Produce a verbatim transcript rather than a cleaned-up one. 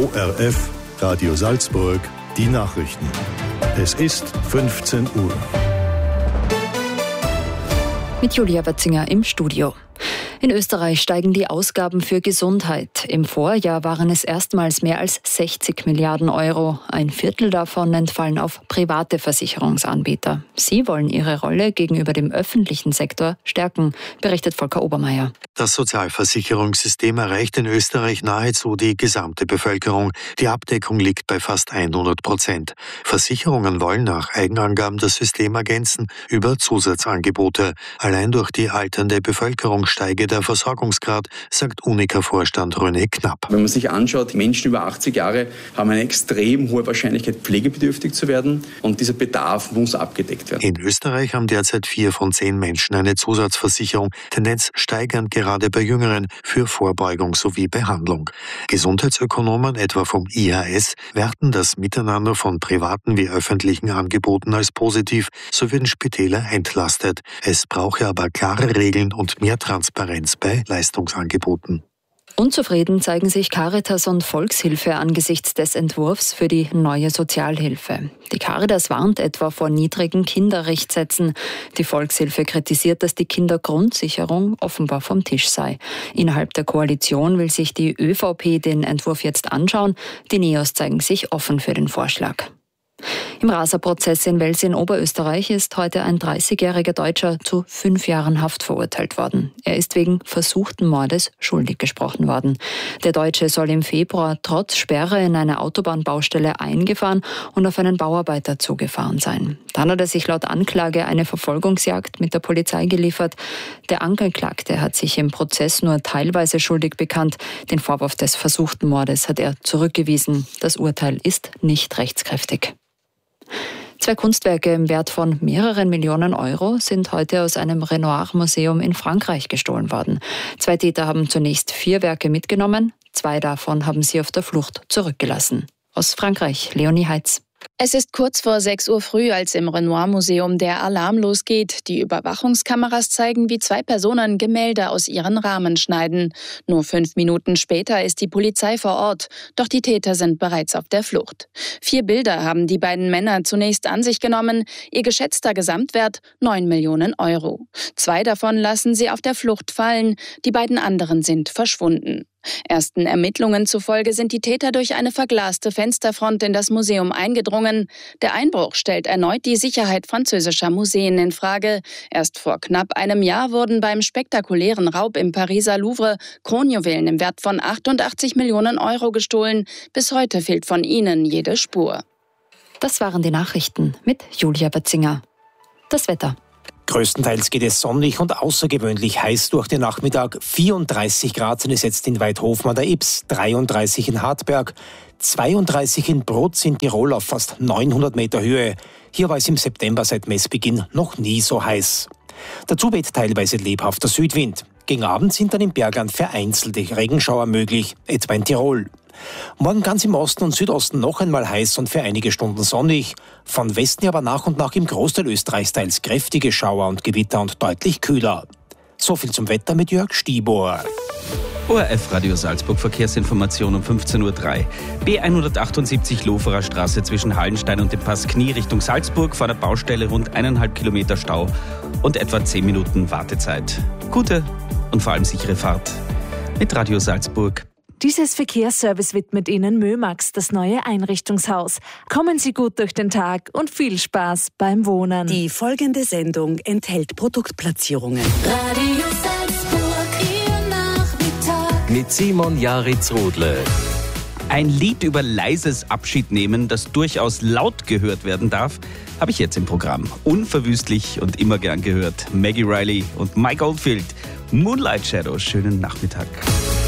O R F, Radio Salzburg, die Nachrichten. Es ist fünfzehn Uhr. Mit Julia Batzinger im Studio. In Österreich steigen die Ausgaben für Gesundheit. Im Vorjahr waren es erstmals mehr als sechzig Milliarden Euro. Ein Viertel davon entfallen auf private Versicherungsanbieter. Sie wollen ihre Rolle gegenüber dem öffentlichen Sektor stärken, berichtet Volker Obermeier. Das Sozialversicherungssystem erreicht in Österreich nahezu die gesamte Bevölkerung. Die Abdeckung liegt bei fast hundert Prozent. Versicherungen wollen nach Eigenangaben das System ergänzen über Zusatzangebote. Allein durch die alternde Bevölkerung steige der Versorgungsgrad, sagt Unica-Vorstand René Knapp. Wenn man sich anschaut, Menschen über achtzig Jahre haben eine extrem hohe Wahrscheinlichkeit, pflegebedürftig zu werden, und dieser Bedarf muss abgedeckt werden. In Österreich haben derzeit vier von zehn Menschen eine Zusatzversicherung, Tendenz steigend gerade bei Jüngeren, für Vorbeugung sowie Behandlung. Gesundheitsökonomen, etwa vom I H S, werten das Miteinander von privaten wie öffentlichen Angeboten als positiv, so würden Spitäler entlastet. Es brauche aber klare Regeln und mehr Transparenz bei Leistungsangeboten. Unzufrieden zeigen sich Caritas und Volkshilfe angesichts des Entwurfs für die neue Sozialhilfe. Die Caritas warnt etwa vor niedrigen Kinderrichtsätzen. Die Volkshilfe kritisiert, dass die Kindergrundsicherung offenbar vom Tisch sei. Innerhalb der Koalition will sich die ÖVP den Entwurf jetzt anschauen. Die Neos zeigen sich offen für den Vorschlag. Im Rasa-Prozess in Wels in Oberösterreich ist heute ein dreißigjähriger Deutscher zu fünf Jahren Haft verurteilt worden. Er ist wegen versuchten Mordes schuldig gesprochen worden. Der Deutsche soll im Februar trotz Sperre in eine Autobahnbaustelle eingefahren und auf einen Bauarbeiter zugefahren sein. Dann hat er sich laut Anklage eine Verfolgungsjagd mit der Polizei geliefert. Der Angeklagte hat sich im Prozess nur teilweise schuldig bekannt. Den Vorwurf des versuchten Mordes hat er zurückgewiesen. Das Urteil ist nicht rechtskräftig. Zwei Kunstwerke im Wert von mehreren Millionen Euro sind heute aus einem Renoir-Museum in Frankreich gestohlen worden. Zwei Täter haben zunächst vier Werke mitgenommen, zwei davon haben sie auf der Flucht zurückgelassen. Aus Frankreich, Leonie Heitz. Es ist kurz vor sechs Uhr früh, als im Renoir-Museum der Alarm losgeht. Die Überwachungskameras zeigen, wie zwei Personen Gemälde aus ihren Rahmen schneiden. Nur fünf Minuten später ist die Polizei vor Ort, doch die Täter sind bereits auf der Flucht. Vier Bilder haben die beiden Männer zunächst an sich genommen. Ihr geschätzter Gesamtwert neun Millionen Euro. Zwei davon lassen sie auf der Flucht fallen, die beiden anderen sind verschwunden. Ersten Ermittlungen zufolge sind die Täter durch eine verglaste Fensterfront in das Museum eingedrungen. Der Einbruch stellt erneut die Sicherheit französischer Museen in Frage. Erst vor knapp einem Jahr wurden beim spektakulären Raub im Pariser Louvre Kronjuwelen im Wert von achtundachtzig Millionen Euro gestohlen. Bis heute fehlt von ihnen jede Spur. Das waren die Nachrichten mit Julia Batzinger. Das Wetter. Größtenteils geht es sonnig und außergewöhnlich heiß durch den Nachmittag. vierunddreißig Grad sind es jetzt in Weidhofen an der Ybbs, dreiunddreißig in Hartberg, zweiunddreißig in Brutz in Tirol auf fast neunhundert Meter Höhe. Hier war es im September seit Messbeginn noch nie so heiß. Dazu weht teilweise lebhafter Südwind. Gegen Abend sind dann im Bergland vereinzelte Regenschauer möglich, etwa in Tirol. Morgen ganz im Osten und Südosten noch einmal heiß und für einige Stunden sonnig. Von Westen aber nach und nach im Großteil Österreichs teils kräftige Schauer und Gewitter und deutlich kühler. So viel zum Wetter mit Jörg Stibor. O R F Radio Salzburg Verkehrsinformation um fünfzehn Uhr drei. B hundertachtundsiebzig Loferer Straße zwischen Hallenstein und dem Pass Knie Richtung Salzburg vor der Baustelle rund eineinhalb Kilometer Stau und etwa zehn Minuten Wartezeit. Gute und vor allem sichere Fahrt mit Radio Salzburg. Dieses Verkehrsservice widmet Ihnen Mömax, das neue Einrichtungshaus. Kommen Sie gut durch den Tag und viel Spaß beim Wohnen. Die folgende Sendung enthält Produktplatzierungen. Radio Salzburg, Ihr Nachmittag. Mit Simon Jaritz-Rodle. Ein Lied über leises Abschiednehmen, das durchaus laut gehört werden darf, habe ich jetzt im Programm. Unverwüstlich und immer gern gehört. Maggie Riley und Mike Oldfield. Moonlight Shadow. Schönen Nachmittag.